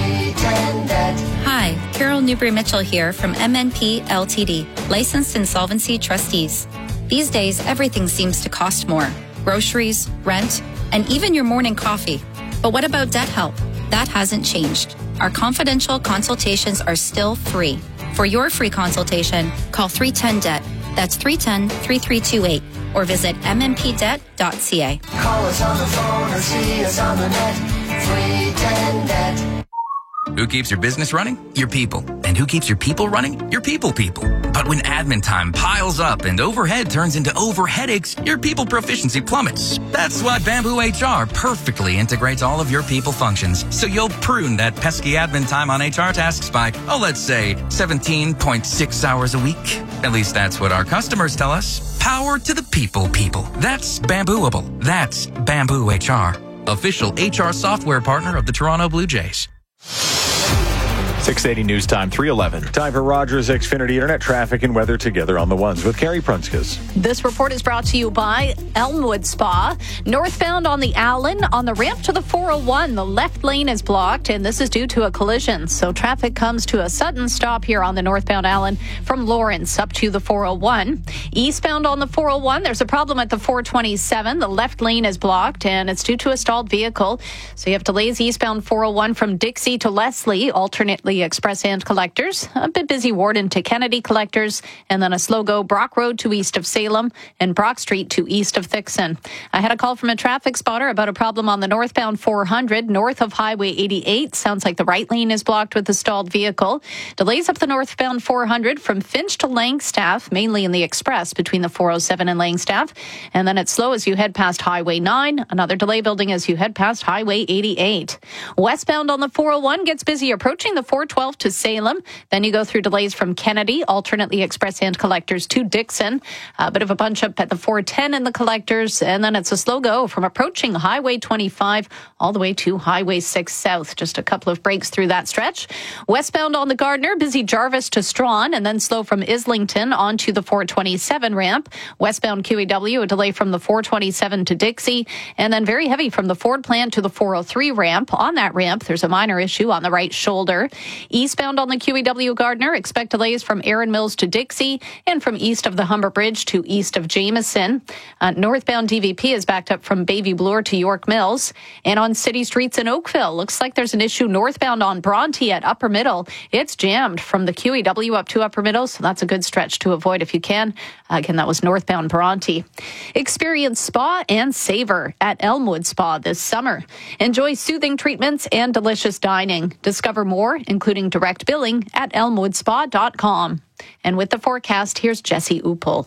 Hi, Carol Newbury-Mitchell here from M N P L T D, licensed insolvency trustees. These days, everything seems to cost more. Groceries, rent, and even your morning coffee. But what about debt help? That hasn't changed. Our confidential consultations are still free. For your free consultation, call three ten debt. That's three one zero, three three two eight. Or visit m n p debt dot c a. Call us on the phone or see us on the net. three ten debt. Who keeps your business running? Your people. And who keeps your people running? Your people people. But when admin time piles up and overhead turns into over headaches, your people proficiency plummets. That's why Bamboo H R perfectly integrates all of your people functions. So you'll prune that pesky admin time on H R tasks by, oh, let's say seventeen point six hours a week. At least that's what our customers tell us. Power to the people people. That's Bambooable. That's Bamboo H R. Official H R software partner of the Toronto Blue Jays. six eighty News Time, three eleven. Time for Rogers Xfinity Internet traffic and weather together on the ones with Carrie Prunskis. This report is brought to you by Elmwood Spa. Northbound on the Allen, on the ramp to the four oh one, the left lane is blocked, and this is due to a collision. So traffic comes to a sudden stop here on the northbound Allen from Lawrence up to the four oh one. Eastbound on the four oh one, there's a problem at the four twenty-seven. The left lane is blocked, and it's due to a stalled vehicle. So you have delays eastbound four oh one from Dixie to Leslie, alternately express and collectors. A bit busy Warden to Kennedy collectors, and then a slow go Brock Road to east of Salem and Brock Street to east of Thixon. I had a call from a traffic spotter about a problem on the northbound four hundred north of Highway eighty-eight. Sounds like the right lane is blocked with a stalled vehicle. Delays up the northbound four hundred from Finch to Langstaff, mainly in the express between the four oh seven and Langstaff. And then it's slow as you head past Highway nine. Another delay building as you head past Highway eighty-eight. Westbound on the four oh one gets busy approaching the four twelve to Salem. Then you go through delays from Kennedy, alternately express and collectors to Dixon. A bit of a bunch up at the four ten in the collectors. And then it's a slow go from approaching Highway twenty-five all the way to Highway six South. Just a couple of breaks through that stretch. Westbound on the Gardner, busy Jarvis to Strawn, and then slow from Islington onto the four twenty-seven ramp. Westbound Q E W, a delay from the four twenty-seven to Dixie, and then very heavy from the Ford plant to the four oh three ramp. On that ramp, there's a minor issue on the right shoulder. Eastbound on the Q E W Gardner, expect delays from Erin Mills to Dixie and from east of the Humber Bridge to east of Jameson. Uh, northbound D V P is backed up from Bayview Bloor to York Mills. And on city streets in Oakville, looks like there's an issue northbound on Bronte at Upper Middle. It's jammed from the Q E W up to Upper Middle, so that's a good stretch to avoid if you can. Uh, again, that was northbound Bronte. Experience spa and savor at Elmwood Spa this summer. Enjoy soothing treatments and delicious dining. Discover more, including direct billing, at elmwood spa dot com. And with the forecast, here's Jesse Upel.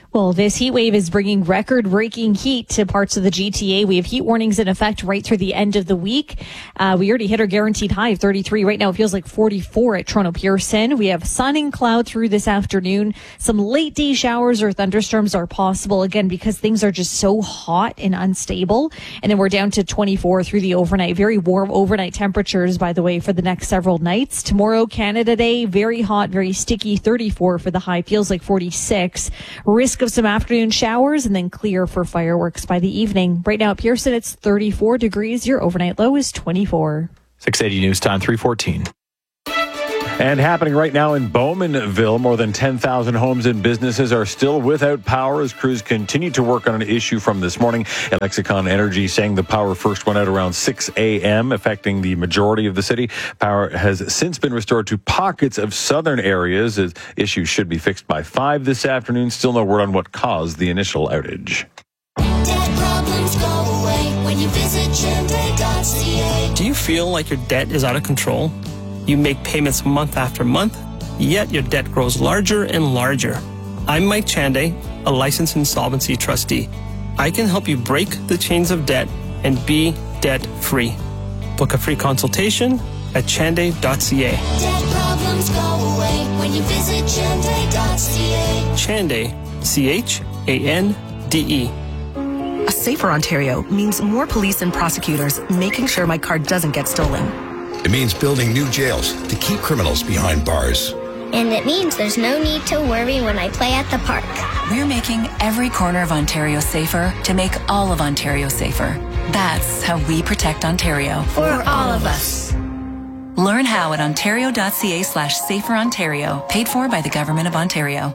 Well, this heat wave is bringing record-breaking heat to parts of the G T A. We have heat warnings in effect right through the end of the week. Uh, we already hit our guaranteed high of thirty-three. Right now, it feels like forty-four at Toronto Pearson. We have sun and cloud through this afternoon. Some late-day showers or thunderstorms are possible, again, because things are just so hot and unstable. And then we're down to twenty-four through the overnight. Very warm overnight temperatures, by the way, for the next several nights. Tomorrow, Canada Day, very hot, very sticky, thirty-four for the high. Feels like forty-six. Risk of some afternoon showers and then clear for fireworks by the evening. Right now at Pearson, it's thirty-four degrees. Your overnight low is twenty-four. six eighty News Time, three fourteen. And happening right now in Bowmanville, more than ten thousand homes and businesses are still without power as crews continue to work on an issue from this morning. Lexicon Energy saying the power first went out around six a.m., affecting the majority of the city. Power has since been restored to pockets of southern areas. The issue should be fixed by five this afternoon. Still no word on what caused the initial outage. Debt problems go away when you visit Chande dot c a. Do you feel like your debt is out of control? You make payments month after month, yet your debt grows larger and larger. I'm Mike Chande, a licensed insolvency trustee. I can help you break the chains of debt and be debt-free. Book a free consultation at Chande dot c a. Debt problems go away when you visit Chande dot c a. Chande, C H A N D E. A safer Ontario means more police and prosecutors making sure my car doesn't get stolen. It means building new jails to keep criminals behind bars. And it means there's no need to worry when I play at the park. We're making every corner of Ontario safer to make all of Ontario safer. That's how we protect Ontario. For all of us. Learn how at ontario dot c a slash safer Ontario. Paid for by the Government of Ontario.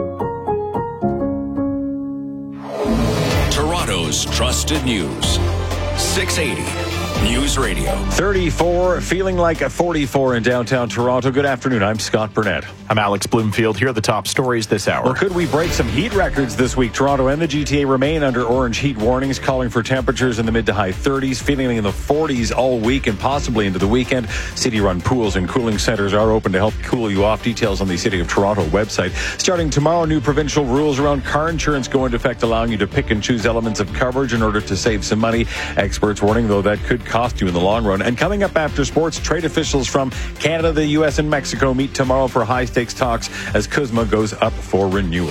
Toronto's trusted news. six eighty News Radio. thirty-four, feeling like a forty-four in downtown Toronto. Good afternoon. I'm Scott Burnett. I'm Alex Bloomfield. Here are the top stories this hour. Well, could we break some heat records this week? Toronto and the G T A remain under orange heat warnings, calling for temperatures in the mid to high thirties, feeling in the forties all week and possibly into the weekend. City-run pools and cooling centers are open to help cool you off. Details on the City of Toronto website. Starting tomorrow, new provincial rules around car insurance go into effect, allowing you to pick and choose elements of coverage in order to save some money. Experts warning, though, that could cost you in the long run. And coming up after sports, trade officials from Canada, the U S, and Mexico meet tomorrow for high-stakes talks as CUSMA goes up for renewal.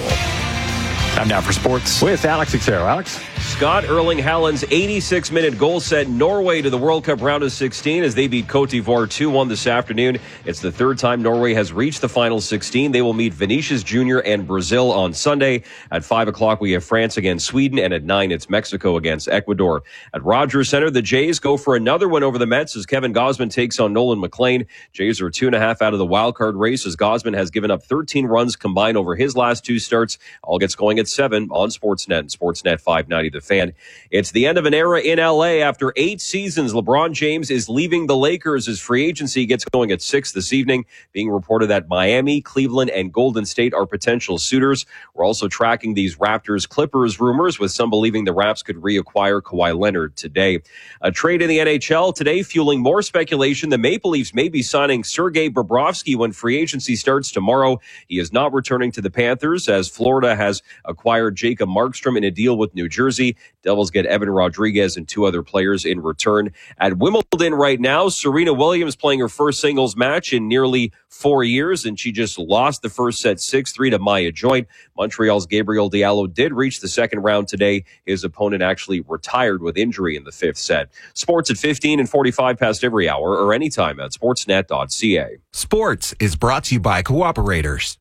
Time now for sports with Alex Xero. Alex? Scott Erling Haaland's eighty-six minute goal sent Norway to the World Cup round of sixteen as they beat Cote d'Ivoire two one this afternoon. It's the third time Norway has reached the final sixteen. They will meet Vinicius Junior and Brazil on Sunday. At five o'clock, we have France against Sweden, and at nine, it's Mexico against Ecuador. At Rogers Center, the Jays go for another win over the Mets as Kevin Gausman takes on Nolan McLean. Jays are two and a half out of the wild card race as Gausman has given up thirteen runs combined over his last two starts. All gets going at seven on Sportsnet and Sportsnet five ninety The Fan. It's the end of an era in L A. After eight seasons, LeBron James is leaving the Lakers as free agency gets going at six this evening. Being reported that Miami, Cleveland, and Golden State are potential suitors. We're also tracking these Raptors-Clippers rumors, with some believing the Raps could reacquire Kawhi Leonard today. A trade in the N H L today fueling more speculation. The Maple Leafs may be signing Sergei Bobrovsky when free agency starts tomorrow. He is not returning to the Panthers as Florida has acquired Jacob Markstrom in a deal with New Jersey. Devils get Evan Rodriguez and two other players in return. At Wimbledon right now, Serena Williams playing her first singles match in nearly four years, and she just lost the first set six three to Maya Joint. Montreal's Gabriel Diallo did reach the second round today. His opponent actually retired with injury in the fifth set. Sports at fifteen and forty-five past every hour or anytime at sportsnet dot c a. Sports is brought to you by Cooperators.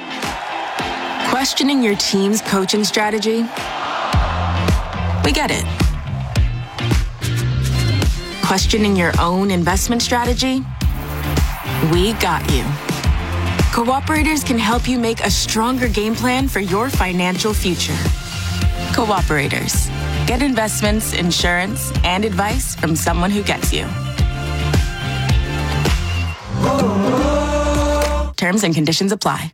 Questioning your team's coaching strategy? We get it. Questioning your own investment strategy? We got you. Cooperators can help you make a stronger game plan for your financial future. Cooperators. Get investments, insurance, and advice from someone who gets you. Terms and conditions apply.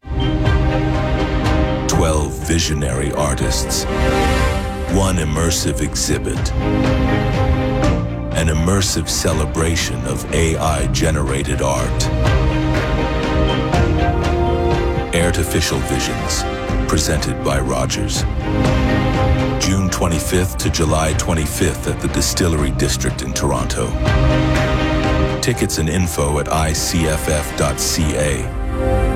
twelve visionary artists. One immersive exhibit. An immersive celebration of A I-generated art. Artificial Visions Presented by Rogers. June twenty-fifth to July twenty-fifth at the Distillery District in Toronto. Tickets and info at I C F F dot C A.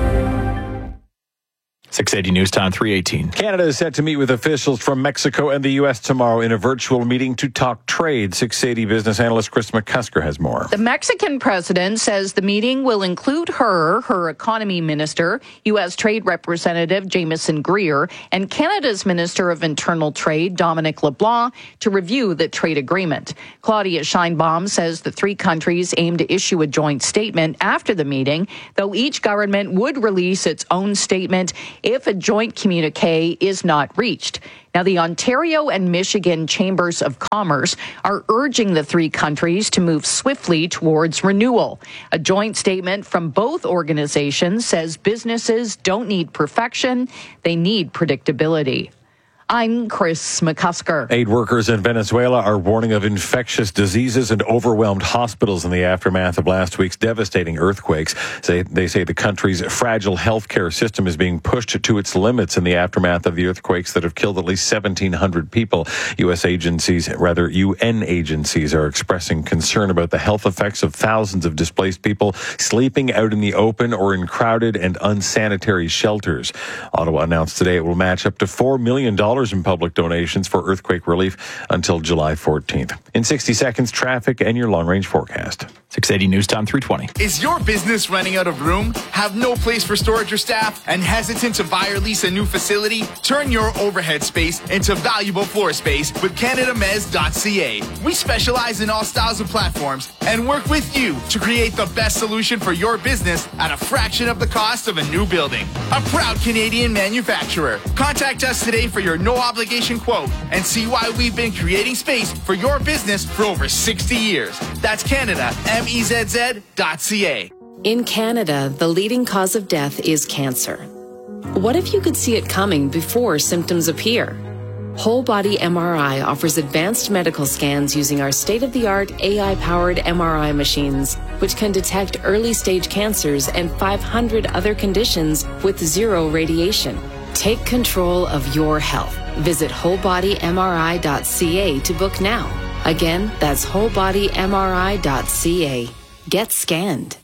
six eighty News Time, three eighteen. Canada is set to meet with officials from Mexico and the U S tomorrow in a virtual meeting to talk trade. six eighty business analyst Chris McCusker has more. The Mexican president says the meeting will include her, her economy minister, U S Trade Representative Jameson Greer, and Canada's Minister of Internal Trade, Dominic LeBlanc, to review the trade agreement. Claudia Sheinbaum says the three countries aim to issue a joint statement after the meeting, though each government would release its own statement if a joint communique is not reached. Now, the Ontario and Michigan Chambers of Commerce are urging the three countries to move swiftly towards renewal. A joint statement from both organizations says businesses don't need perfection, they need predictability. I'm Chris McCusker. Aid workers in Venezuela are warning of infectious diseases and overwhelmed hospitals in the aftermath of last week's devastating earthquakes. They, they say the country's fragile healthcare system is being pushed to its limits in the aftermath of the earthquakes that have killed at least seventeen hundred people. U S agencies, rather U N agencies, are expressing concern about the health effects of thousands of displaced people sleeping out in the open or in crowded and unsanitary shelters. Ottawa announced today it will match up to four million dollars in public donations for earthquake relief until July fourteenth. In sixty seconds, traffic and your long-range forecast. six eighty News Time, three twenty. Is your business running out of room? Have no place for storage or staff? And hesitant to buy or lease a new facility? Turn your overhead space into valuable floor space with Canada Mez dot C A. We specialize in all styles of platforms and work with you to create the best solution for your business at a fraction of the cost of a new building. A proud Canadian manufacturer. Contact us today for your no-obligation quote and see why we've been creating space for your business for over sixty years. That's Canada M E Z Z dot C A. In Canada, the leading cause of death is cancer. What if you could see it coming before symptoms appear? Whole Body M R I offers advanced medical scans using our state-of-the-art A I-powered M R I machines, which can detect early-stage cancers and five hundred other conditions with zero radiation. Take control of your health. Visit whole body M R I dot C A to book now. Again, that's whole body M R I dot C A. Get scanned.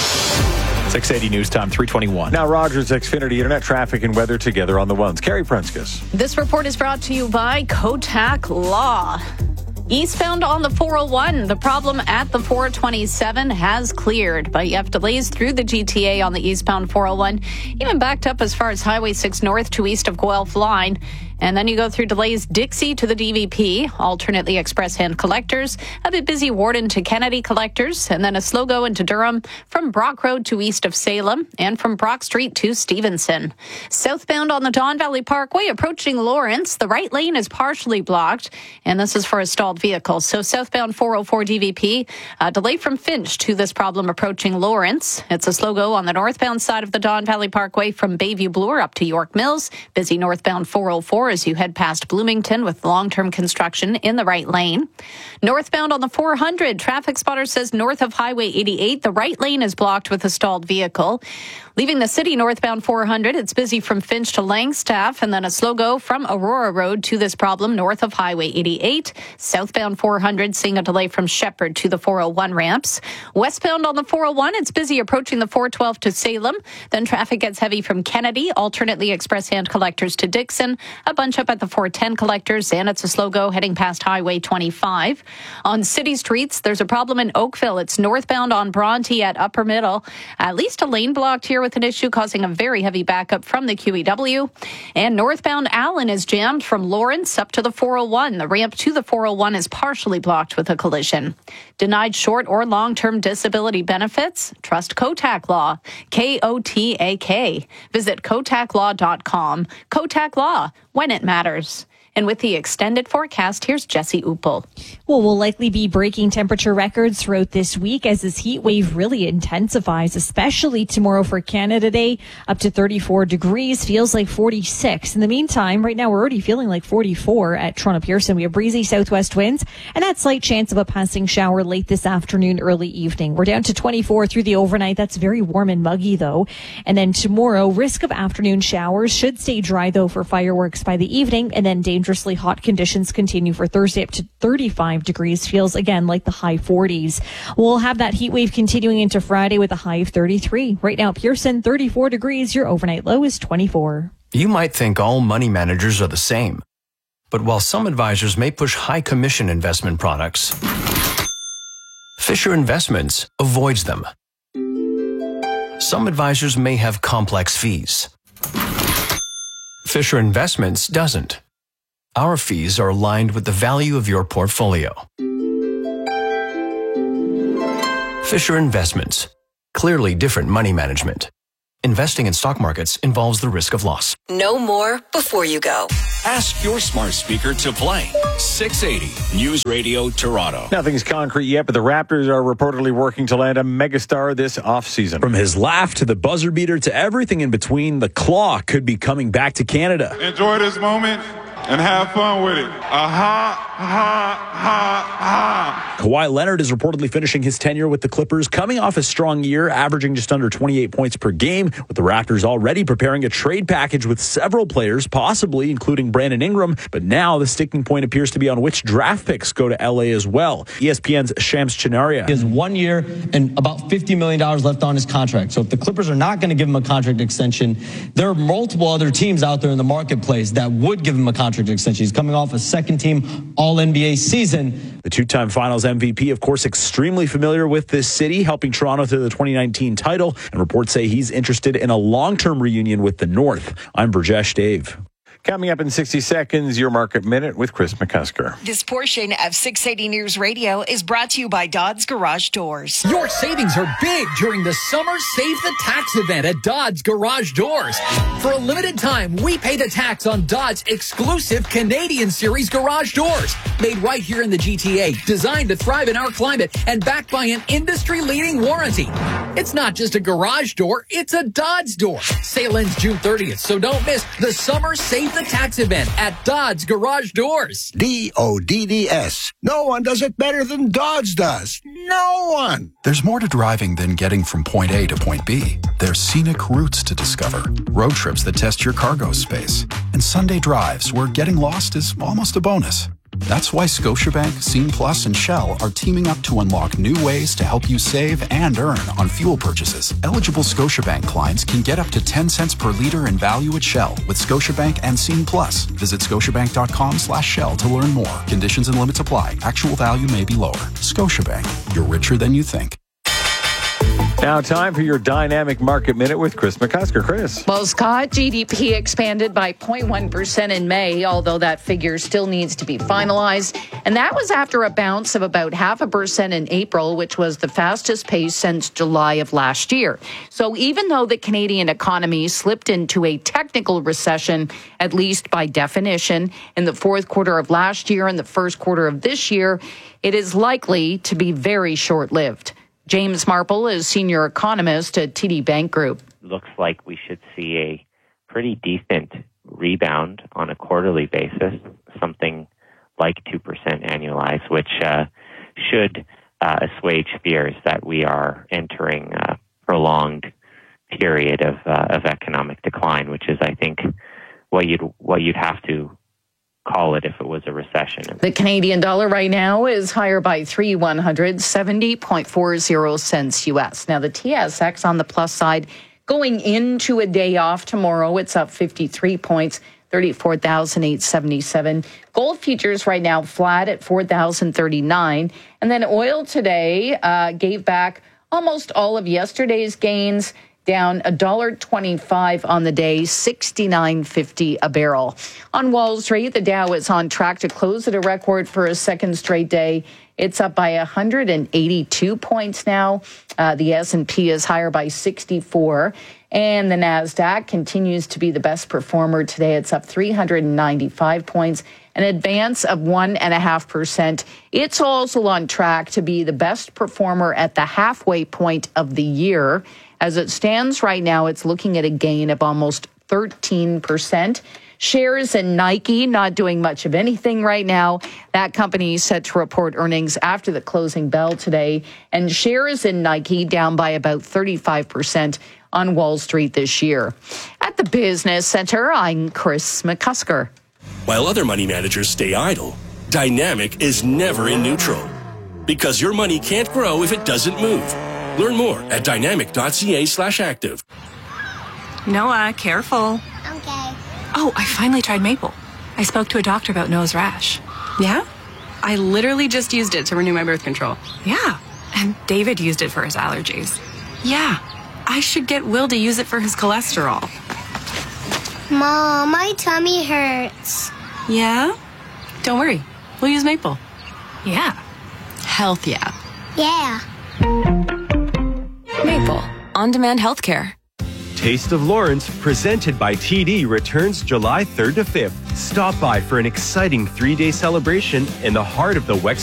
six eighty News Time, three twenty-one. Now, Rogers Xfinity Internet traffic and weather together on the ones. Carrie Prenskus. This report is brought to you by Kotak Law. Eastbound on the four oh one, the problem at the four twenty-seven has cleared, but you have delays through the G T A on the eastbound four oh one, even backed up as far as Highway six North to east of Guelph Line. And then you go through delays Dixie to the D V P, alternately express hand collectors, a bit busy Warden to Kennedy collectors, and then a slow go into Durham from Brock Road to east of Salem and from Brock Street to Stevenson. Southbound on the Don Valley Parkway approaching Lawrence, the right lane is partially blocked, and this is for a stalled vehicle. So southbound four oh four D V P, a delay from Finch to this problem approaching Lawrence. It's a slow go on the northbound side of the Don Valley Parkway from Bayview Bloor up to York Mills. Busy northbound four oh four as you head past Bloomington with long-term construction in the right lane. Northbound on the four hundred, traffic spotter says north of Highway eighty-eight, the right lane is blocked with a stalled vehicle. Leaving the city northbound four hundred, it's busy from Finch to Langstaff, and then a slow go from Aurora Road to this problem north of Highway eighty-eight. Southbound four hundred, seeing a delay from Shepherd to the four oh one ramps. Westbound on the four oh one, it's busy approaching the four twelve to Salem. Then traffic gets heavy from Kennedy, alternately express hand collectors to Dixon, a bunch up at the four ten collectors, and it's a slow go heading past Highway twenty-five. On city streets, there's a problem in Oakville. It's northbound on Bronte at Upper Middle. At least a lane blocked here with an issue causing a very heavy backup from the Q E W. And northbound Allen is jammed from Lawrence up to the four oh one. The ramp to the four oh one is partially blocked with a collision. Denied short or long-term disability benefits? Trust Kotak Law. K O T A K. Visit kotak law dot com. Kotak Law, when it matters. And with the extended forecast, here's Jesse Uppel. Well, we'll likely be breaking temperature records throughout this week as this heat wave really intensifies, especially tomorrow for Canada Day. Up to thirty-four degrees, feels like forty-six. In the meantime, right now we're already feeling like forty-four at Toronto Pearson. We have breezy southwest winds and that slight chance of a passing shower late this afternoon, early evening. We're down to twenty-four through the overnight. That's very warm and muggy though. And then tomorrow, risk of afternoon showers. Should stay dry though for fireworks by the evening, and then dangerously hot conditions continue for Thursday up to thirty-five degrees. Feels again like the high forties. We'll have that heat wave continuing into Friday with a high of thirty-three. Right now, Pearson, thirty-four degrees. Your overnight low is twenty-four. You might think all money managers are the same. But while some advisors may push high commission investment products, Fisher Investments avoids them. Some advisors may have complex fees. Fisher Investments doesn't. Our fees are aligned with the value of your portfolio. Fisher Investments. Clearly different money management. Investing in stock markets involves the risk of loss. Know more before you go. Ask your smart speaker to play. six eighty News Radio Toronto. Nothing's concrete yet, but the Raptors are reportedly working to land a megastar this offseason. From his laugh to the buzzer beater to everything in between, the Claw could be coming back to Canada. Enjoy this moment and have fun with it. Aha, ha, ha, ha. Kawhi Leonard is reportedly finishing his tenure with the Clippers, coming off a strong year, averaging just under twenty-eight points per game, with the Raptors already preparing a trade package with several players, possibly including Brandon Ingram. But now the sticking point appears to be on which draft picks go to L A as well. E S P N's Shams Chinaria. He has one year and about fifty million dollars left on his contract. So if the Clippers are not going to give him a contract extension, there are multiple other teams out there in the marketplace that would give him a contract extension. He's coming off a second-team All N B A season. The two-time Finals M V P, of course, extremely familiar with this city, helping Toronto to the twenty nineteen title, and reports say he's interested in a long-term reunion with the North. I'm Burjesh Dave. Coming up in sixty seconds, your Market Minute with Chris McCusker. This portion of six eighty News Radio is brought to you by Dodds Garage Doors. Your savings are big during the Summer Save the Tax event at Dodds Garage Doors. For a limited time, we pay the tax on Dodds exclusive Canadian Series garage doors. Made right here in the G T A, designed to thrive in our climate, and backed by an industry-leading warranty. It's not just a garage door, it's a Dodds door. Sale ends June thirtieth, so don't miss the Summer Save the Tax event at Dodds Garage Doors. D O D D S. No one does it better than Dodds does. No one. There's more to driving than getting from point A to point B. There's scenic routes to discover, road trips that test your cargo space, and Sunday drives where getting lost is almost a bonus. That's why Scotiabank, Scene Plus, and Shell are teaming up to unlock new ways to help you save and earn on fuel purchases. Eligible Scotiabank clients can get up to ten cents per liter in value at Shell with Scotiabank and Scene Plus. Visit scotiabank.com slash Shell to learn more. Conditions and limits apply. Actual value may be lower. Scotiabank. You're richer than you think. Now time for your Dynamic Market Minute with Chris McCusker. Chris. Well, Scott, G D P expanded by zero point one percent in May, although that figure still needs to be finalized. And that was after a bounce of about half a percent in April, which was the fastest pace since July of last year. So even though the Canadian economy slipped into a technical recession, at least by definition, in the fourth quarter of last year and the first quarter of this year, it is likely to be very short-lived. James Marple is senior economist at T D Bank Group. Looks like we should see a pretty decent rebound on a quarterly basis, something like two percent annualized, which uh, should uh, assuage fears that we are entering a prolonged period of uh, of economic decline, which is, I think, what you'd what you'd have to call it if it was a recession. The Canadian dollar right now is higher by three one hundred seventy point four zero cents U S. Now the T S X on the plus side going into a day off tomorrow, it's up fifty-three points, thirty-four thousand eight hundred seventy-seven. Gold futures right now flat at four thousand thirty-nine. And then oil today uh, gave back almost all of yesterday's gains, down one dollar twenty-five on the day, sixty-nine fifty a barrel. On Wall Street, the Dow is on track to close at a record for a second straight day. It's up by one hundred eighty-two points now. Uh, the S and P is higher by sixty-four. And the NASDAQ continues to be the best performer today. It's up three hundred ninety-five points. an advance of one point five percent. It's also on track to be the best performer at the halfway point of the year. As it stands right now, it's looking at a gain of almost thirteen percent. Shares in Nike not doing much of anything right now. That company is set to report earnings after the closing bell today. And shares in Nike down by about thirty-five percent on Wall Street this year. At the Business Center, I'm Chris McCusker. While other money managers stay idle, Dynamic is never in neutral. Because your money can't grow if it doesn't move. Learn more at dynamic.ca slash active. Noah, careful. Okay. Oh, I finally tried Maple. I spoke to a doctor about nose rash. Yeah? I literally just used it to renew my birth control. Yeah. And David used it for his allergies. Yeah. I should get Will to use it for his cholesterol. Mom, my tummy hurts. Yeah? Don't worry. We'll use Maple. Yeah. Health, yeah. Yeah. Maple. On-demand healthcare. Taste of Lawrence, presented by T D, returns July third to fifth. Stop by for an exciting three-day celebration in the heart of the Wexford